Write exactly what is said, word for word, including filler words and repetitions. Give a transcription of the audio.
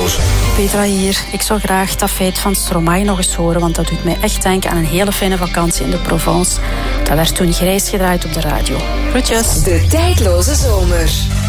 tijdloze. Petra hier. Ik zou graag dat feit van Stromae nog eens horen, want dat doet mij echt denken aan een hele fijne vakantie in de Provence. Dat werd toen grijs gedraaid op de radio. Groetjes. De tijdloze zomer.